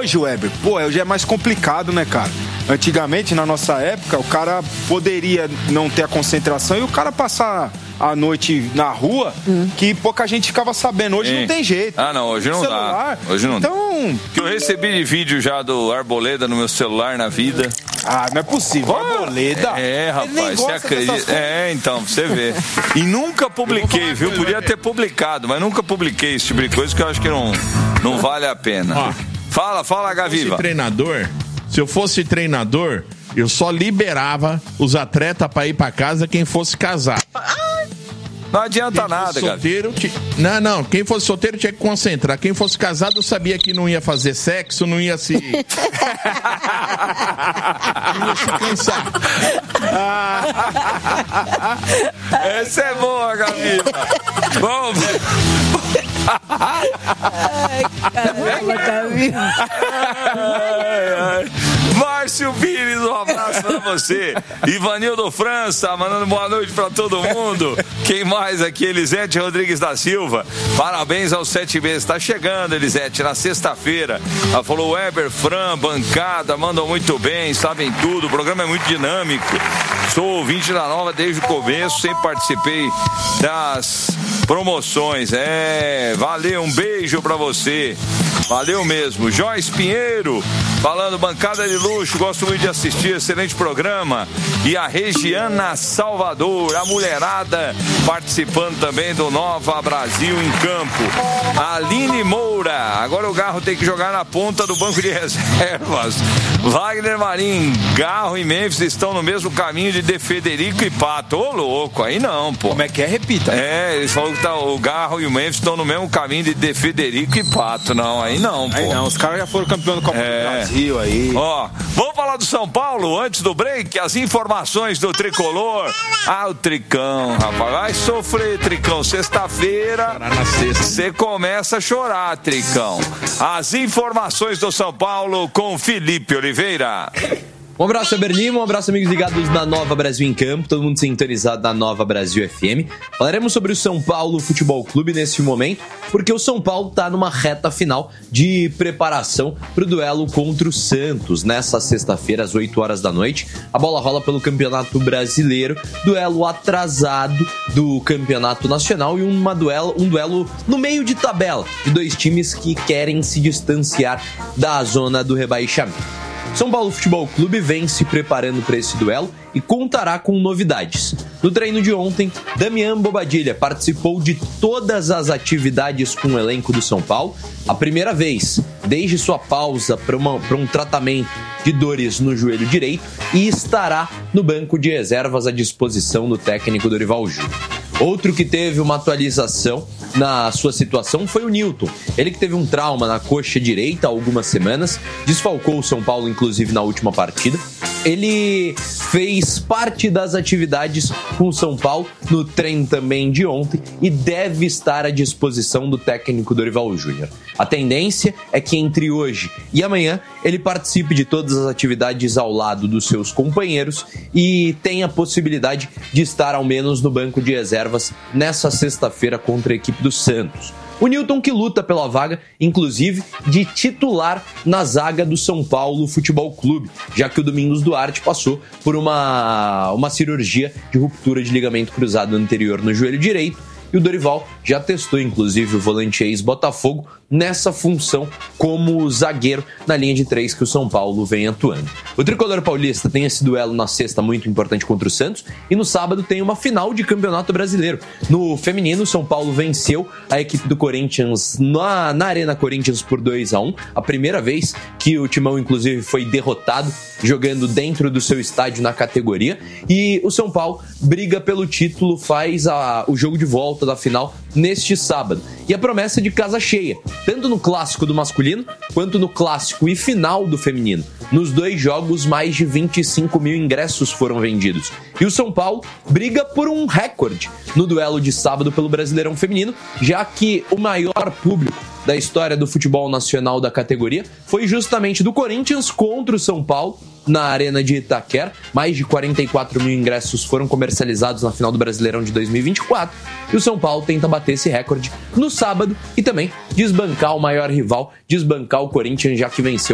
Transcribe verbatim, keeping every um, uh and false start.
hoje, Weber, pô, hoje é mais complicado, né, cara? Antigamente, na nossa época, o cara poderia não ter a concentração e o cara passar a noite na rua, hum. que pouca gente ficava sabendo. Hoje Sim. não tem jeito. Ah, não, hoje não celular, dá. Hoje não então... Que eu recebi de vídeo já do Arboleda no meu celular na vida. Ah, não é possível. Oh, Arboleda? É, rapaz, você acredita? É, então, pra você ver. E nunca publiquei, viu? Podia ter publicado, mas nunca publiquei esse tipo de coisa que eu acho que não, não vale a pena. Ó, fala, fala, Gaviva. Se eu fosse treinador, se eu fosse treinador, eu só liberava os atletas pra ir pra casa quem fosse casar. Não adianta nada, solteiro, t... Não, não. Quem fosse solteiro tinha que concentrar. Quem fosse casado sabia que não ia fazer sexo, não ia se... não ia se cansar. Essa é boa, Gaviva. Vamos ver. Ai, caramba, Gaviva. Márcio Pires, um abraço pra você. Ivanildo França, mandando boa noite pra todo mundo. Quem mais aqui? Elisete Rodrigues da Silva. Parabéns aos sete meses. Tá chegando, Elisete, na sexta-feira. Ela falou: Weber, Fran, bancada, mandam muito bem, sabem tudo. O programa é muito dinâmico. Sou ouvinte da Nova desde o começo, sempre participei das promoções. É, valeu, um beijo pra você. Valeu mesmo. Joyce Pinheiro, falando bancada de luxo, gosto muito de assistir, excelente programa. E a Regiana Salvador, a mulherada, participando também do Nova Brasil em Campo. Aline Moura, agora o Garro tem que jogar na ponta do banco de reservas. Wagner Marim, Garro e Memphis estão no mesmo caminho de De Federico e Pato. Ô, louco, aí não, pô. Como é que é? Repita. É, eles falaram que tá, o Garro e o Memphis estão no mesmo caminho de De Federico e Pato. Não, aí não, pô. Aí não, os caras já foram campeão do Copa é. do Brasil aí. Ó, vamos falar do São Paulo antes do break, as informações do Tricolor. Ah, o Tricão, rapaz, vai sofrer, Tricão. Sexta-feira, você começa a chorar, Tricão. As informações do São Paulo com Felipe Oliveira. Um abraço, Weber Lima, um abraço, amigos ligados na Nova Brasil em Campo, todo mundo sintonizado na Nova Brasil F M. Falaremos sobre o São Paulo Futebol Clube nesse momento, porque o São Paulo está numa reta final de preparação para o duelo contra o Santos. Nessa sexta-feira, às oito horas da noite, a bola rola pelo Campeonato Brasileiro, duelo atrasado do Campeonato Nacional e uma duelo, um duelo no meio de tabela de dois times que querem se distanciar da zona do rebaixamento. São Paulo Futebol Clube vem se preparando para esse duelo e contará com novidades. No treino de ontem, Damian Bobadilla participou de todas as atividades com o elenco do São Paulo, a primeira vez desde sua pausa para um tratamento de dores no joelho direito, e estará no banco de reservas à disposição do técnico Dorival Júnior. Outro que teve uma atualização na sua situação foi o Nilton. Ele que teve um trauma na coxa direita há algumas semanas, desfalcou o São Paulo inclusive na última partida. Ele fez parte das atividades com o São Paulo no treino também de ontem e deve estar à disposição do técnico Dorival Júnior. A tendência é que entre hoje e amanhã ele participe de todas as atividades ao lado dos seus companheiros e tenha a possibilidade de estar ao menos no banco de reservas nessa sexta-feira contra a equipe do Santos. O Nilton que luta pela vaga, inclusive, de titular na zaga do São Paulo Futebol Clube, já que o Domingos Duarte passou por uma, uma cirurgia de ruptura de ligamento cruzado anterior no joelho direito, e o Dorival já testou, inclusive, o volante ex-Botafogo nessa função como zagueiro na linha de três que o São Paulo vem atuando. O tricolor paulista tem esse duelo na sexta muito importante contra o Santos e no sábado tem uma final de Campeonato Brasileiro. No feminino, o São Paulo venceu a equipe do Corinthians na, na Arena Corinthians por dois a um, a primeira vez que o Timão, inclusive, foi derrotado jogando dentro do seu estádio na categoria, e o São Paulo briga pelo título, faz a, o jogo de volta da final neste sábado. E a promessa de casa cheia, tanto no clássico do masculino, quanto no clássico e final do feminino. Nos dois jogos, mais de vinte e cinco mil ingressos foram vendidos. E o São Paulo briga por um recorde no duelo de sábado pelo Brasileirão Feminino, já que o maior público da história do futebol nacional da categoria foi justamente do Corinthians contra o São Paulo na Arena de Itaquera. Mais de quarenta e quatro mil ingressos foram comercializados na final do Brasileirão de dois mil e vinte e quatro, e o São Paulo tenta bater esse recorde no sábado e também desbancar o maior rival, desbancar o Corinthians, já que venceu